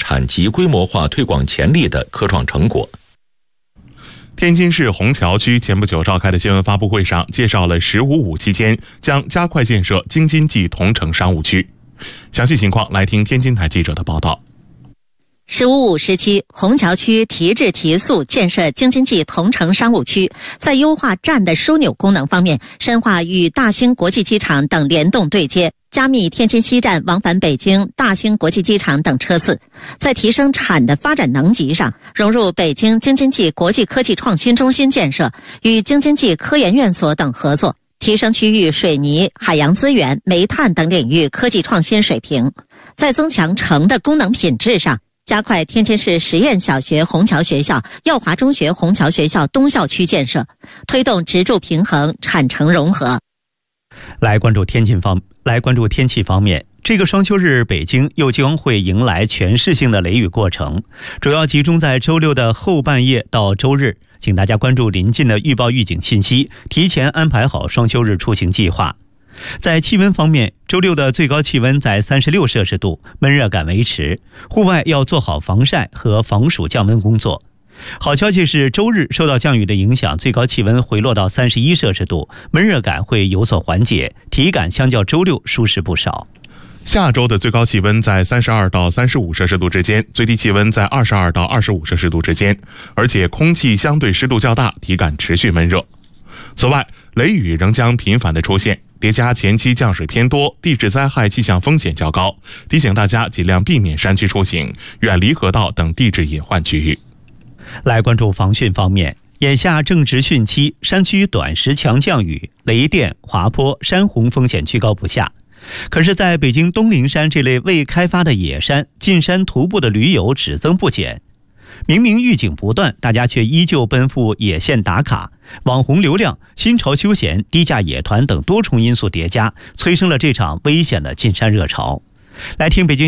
产及规模化推广潜力的科创成果。 天津市虹桥区前不久召开的新闻发布会上，介绍了“15+5”期间将加快建设京津冀同城商务区。详细情况来听天津台记者的报道。 “15+5”时期，虹桥区提质提速建设京津冀同城商务区，在优化站的枢纽功能方面，深化与大兴国际机场等联动对接，加密天津西站往返北京、大兴国际机场等车次；在提升产的发展能级上，融入北京京津冀国际科技创新中心建设，与京津冀科研院所等合作，提升区域水泥、海洋资源、煤炭等领域科技创新水平；在增强城的功能品质上，加快天津市实验小学虹桥学校、耀华中学虹桥学校东校区建设，推动职住平衡、产城融合。 来关注天气方面，这个双休日，北京又将会迎来全市性的雷雨过程，主要集中在周六的后半夜到周日，请大家关注临近的预报预警信息，提前安排好双休日出行计划。在气温方面，周六的最高气温在36摄氏度，闷热感维持，户外要做好防晒和防暑降温工作。好消息是，周日受到降雨的影响，最高气温回落到31摄氏度，闷热感会有所缓解，体感相较周六舒适不少。 下周的最高气温在32到35摄氏度之间，最低气温在22到25摄氏度之间，而且空气相对湿度较大，体感持续闷热。此外，雷雨仍将频繁的出现，叠加前期降水偏多，地质灾害气象风险较高，提醒大家尽量避免山区出行，远离河道等地质隐患区域。 来关注防汛方面，眼下正值汛期，山区短时强降雨、雷电、滑坡、山洪风险居高不下。可是在北京东陵山这类未开发的野山，进山徒步的驴友只增不减。明明预警不断，大家却依旧奔赴野线打卡，网红流量、新潮休闲、低价野团等多重因素叠加，催生了这场危险的进山热潮。来听北京